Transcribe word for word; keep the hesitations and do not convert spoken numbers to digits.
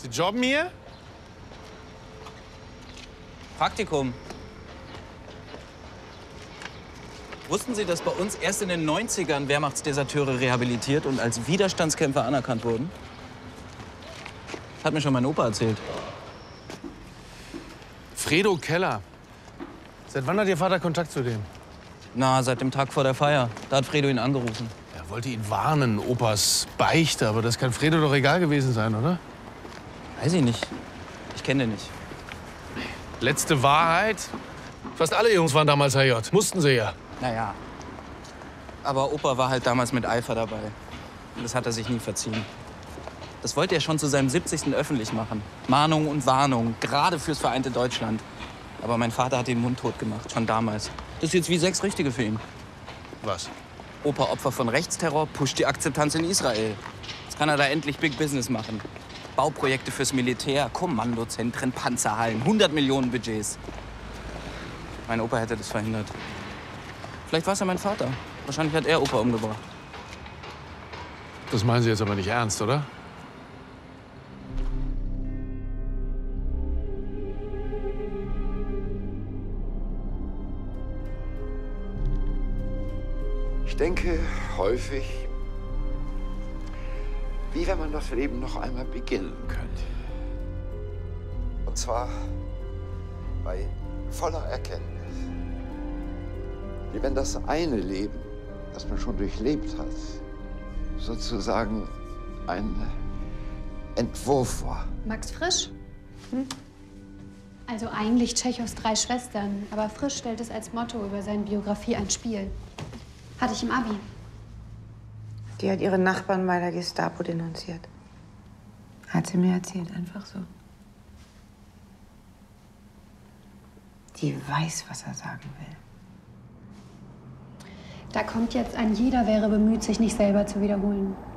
jobben hier? Praktikum. Wussten Sie, dass bei uns erst in den neunzigern Wehrmachtsdeserteure rehabilitiert und als Widerstandskämpfer anerkannt wurden? Hat mir schon mein Opa erzählt. Fredo Keller. Seit wann hat Ihr Vater Kontakt zu dem? Na, seit dem Tag vor der Feier. Da hat Fredo ihn angerufen. Er wollte ihn warnen, Opas Beichte, aber das kann Fredo doch egal gewesen sein, oder? Weiß ich nicht. Ich kenne den nicht. Letzte Wahrheit? Fast alle Jungs waren damals H J. Mussten sie ja. Naja. Aber Opa war halt damals mit Eifer dabei. Und das hat er sich nie verziehen. Das wollte er schon zu seinem siebzigsten öffentlich machen. Mahnung und Warnung, gerade fürs vereinte Deutschland. Aber mein Vater hat den mundtot gemacht, schon damals. Das ist jetzt wie sechs Richtige für ihn. Was? Opa Opfer von Rechtsterror, pusht die Akzeptanz in Israel. Jetzt kann er da endlich Big Business machen. Bauprojekte fürs Militär, Kommandozentren, Panzerhallen, hundert Millionen Budgets. Mein Opa hätte das verhindert. Vielleicht war es ja mein Vater. Wahrscheinlich hat er Opa umgebracht. Das meinen Sie jetzt aber nicht ernst, oder? Ich denke häufig, wie wenn man das Leben noch einmal beginnen könnte. Und zwar bei voller Erkenntnis. Wie wenn das eine Leben, das man schon durchlebt hat, sozusagen ein Entwurf war. Max Frisch? Hm? Also eigentlich Tschechows drei Schwestern, aber Frisch stellt es als Motto über seine Biografie ein Spiel. Hatte ich im Abi. Die hat ihre Nachbarn bei der Gestapo denunziert. Hat sie mir erzählt, einfach so. Die weiß, was er sagen will. Da kommt jetzt ein Jeder wäre bemüht, sich nicht selber zu wiederholen.